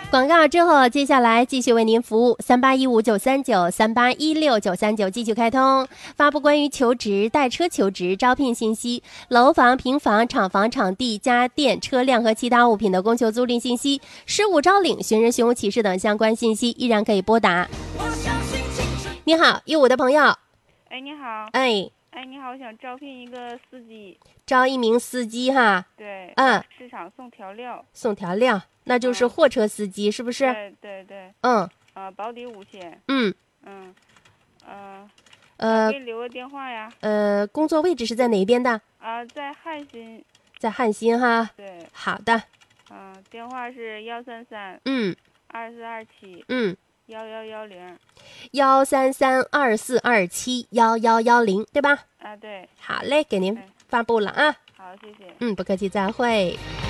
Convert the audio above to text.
广告之后，接下来继续为您服务3815-939-3816-939继续开通，发布关于求职、带车求职、招聘信息、楼房、平房、厂房、场地、家电、车辆和其他物品的供求租赁信息、失物招领、寻人寻物启事等相关信息，依然可以拨打。你好，15的朋友。 哎，你好。 哎， 你好，我想招聘一个司机。 招一名司机哈。 对。市场送调料。 送调料，那就是货车司机，是不是？ 对。保底5000。给你留个电话呀。 工作位置是在哪边的？ 在汉芯。 在汉芯哈。 对。 好的。 电话是133。2427。1110。13324271110，对吧？ 对。 好嘞，给您发布了啊。 好，谢谢。 不客气，再会。